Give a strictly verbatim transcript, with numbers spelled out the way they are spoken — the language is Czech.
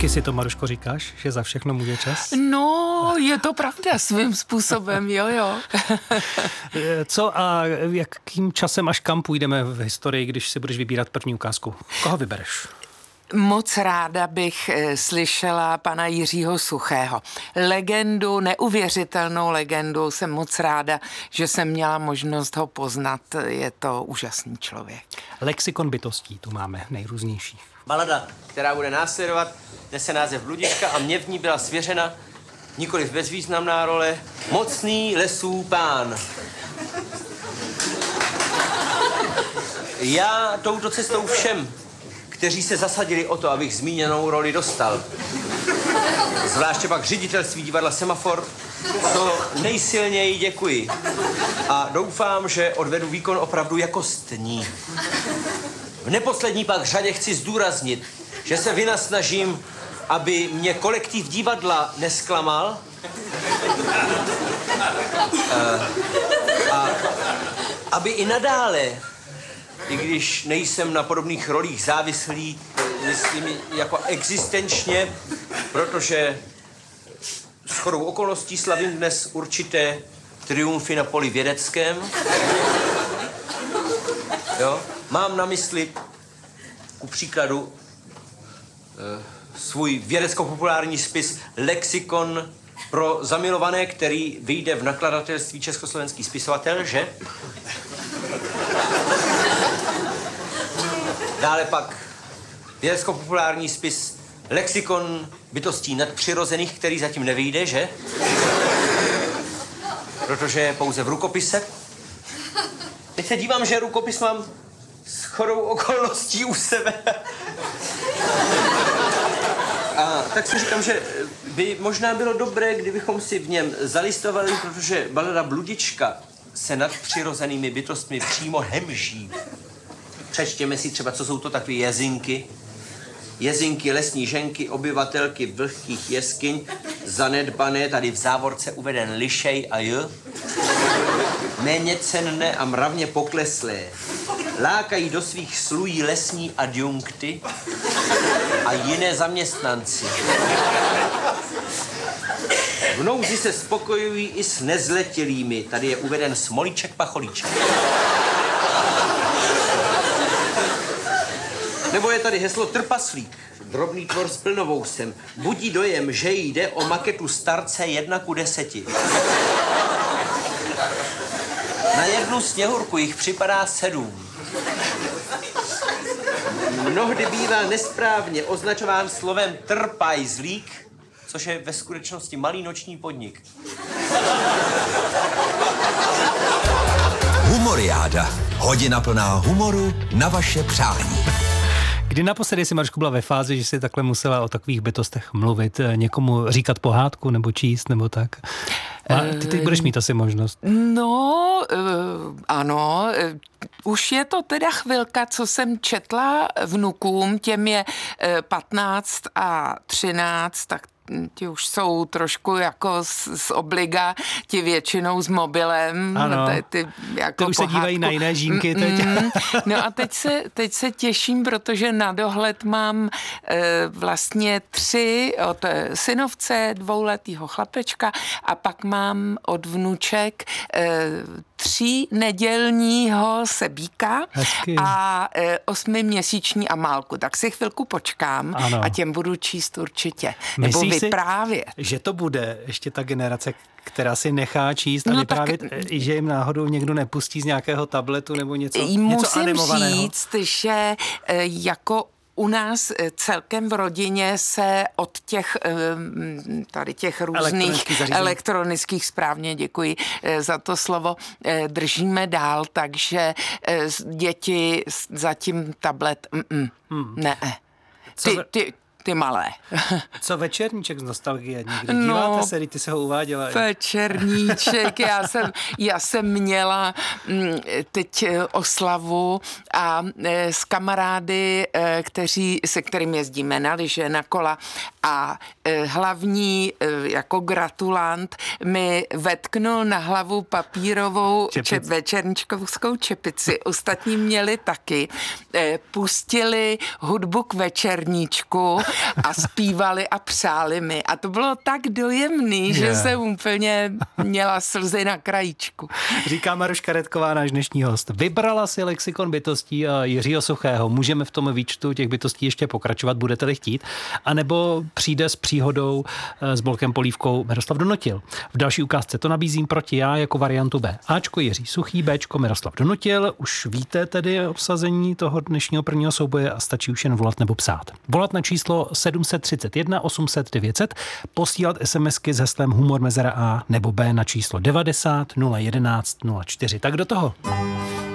Taky si to, Maruško, říkáš, že za všechno může čas? No, je to pravda svým způsobem, jo, jo. Co a jakým časem až kam půjdeme v historii, když si budeš vybírat první ukázku? Koho vybereš? Moc ráda bych slyšela pana Jiřího Suchého. Legendu, neuvěřitelnou legendu. Jsem moc ráda, že jsem měla možnost ho poznat. Je to úžasný člověk. Lexikon bytostí tu máme nejrůznějších. Balada, která bude následovat, nese název Bludička a mě v ní byla svěřena nikoliv bezvýznamná role mocný lesů pán. Já touto cestou všem, kteří se zasadili o to, abych zmíněnou roli dostal, zvláště pak ředitelství divadla Semafor, to nejsilněji děkuji a doufám, že odvedu výkon opravdu jakostní. V neposlední pak řadě chci zdůraznit, že se vynasnažím, aby mě kolektiv divadla nesklamal a aby i nadále, i když nejsem na podobných rolích závislý, myslím jako existenčně, protože shodou okolností slavím dnes určité triumfy na poli vědeckém. Jo? Mám na mysli, ku příkladu, eh, svůj vědecko-populární spis Lexikon pro zamilované, který vyjde v nakladatelství Československý spisovatel, že? Dále pak vědecko-populární spis Lexikon bytostí nadpřirozených, který zatím nevyjde, že? Protože je pouze v rukopise. Teď se dívám, že rukopis mám shodou okolností u sebe. A tak si říkám, že by možná bylo dobré, kdybychom si v něm zalistovali, protože balada Bludička se nad přirozenými bytostmi přímo hemží. Přečtěme si třeba, co jsou to takové jezinky. Jezinky, lesní ženky, obyvatelky vlhkých jeskyň, zanedbané, tady v závorce uveden lišej a j. Méně cenné a mravně pokleslé. Lákají do svých slují lesní adjunkty a jiné zaměstnanci. V nouzi se spokojují i s nezletilými. Tady je uveden smolíček pacholíček. Nebo je tady heslo trpaslík. Drobný tvor s plnovousem. Budí dojem, že jde o maketu starce jedna ku deseti. Na jednu sněhurku jich připadá sedm. Mnohdy bývá nesprávně označován slovem trpajzlík, což je ve skutečnosti malý noční podnik. Humoriáda. Hodina plná humoru na vaše přání. Kdy naposledy si, Maruško, byla ve fázi, že jsi takhle musela o takových bytostech mluvit, někomu říkat pohádku nebo číst nebo tak? A ty teď budeš mít asi možnost. No, ano, už je to teda chvilka, co jsem četla vnukům, těm je patnáct a třináct, tak ti už jsou trošku jako z, z obliga, ti většinou s mobilem. Ano, ty, ty jako to už pohádku. Se dívají na jiné žínky teď. Mm, no a teď se, teď se těším, protože na dohled mám e, vlastně tři od synovce, dvouletýho chlapečka a pak mám od vnuček e, tří nedělního sebíka. Hezky. A e, osmiměsíční Amálku. Tak si chvilku počkám, ano, a těm budu číst určitě. Nebo Myslíš vyprávět. Si, že to bude ještě ta generace, která si nechá číst a no vyprávět, tak, že jim náhodou někdo nepustí z nějakého tabletu nebo něco, něco animovaného? Musím říct, že jako u nás celkem v rodině se od těch tady těch různých elektronických, správně děkuji za to slovo, držíme dál, takže děti zatím tablet, mm, mm, ne. Ty, ty, ty malé. Co Večerníček z nostalgie někdy? Díváte no, se, ty se ho uváděla? Večerníček, já jsem, já jsem měla teď oslavu a s kamarády, kteří, se kterým jezdíme na lyže, na kola a hlavní jako gratulant mi vetknul na hlavu papírovou čep, večerníčkovskou čepici. Ostatní měli taky. Pustili hudbu k Večerníčku a zpívali a přáli mi. A to bylo tak dojemný, yeah. že jsem úplně měla slzy na krajíčku. Říká Maruška Redková, náš dnešní host. Vybrala si lexikon bytostí Jiřího Suchého. Můžeme v tom výčtu těch bytostí ještě pokračovat, budete-li chtít. A nebo přijde s příhodou s Bolkem Polívkou Miroslav Donutil. V další ukázce to nabízím proti já jako variantu B. Ačko Jiří Suchý, Bčko Miroslav Donutil. Už víte tedy obsazení toho dnešního prvního souboje a stačí už jen volat nebo psát. Volat na číslo sedm set třicet jedna osm set devět set, posílat SMSky s heslem humor mezera A nebo B na číslo devadesát nula jedenáct nula čtyři. Tak do toho.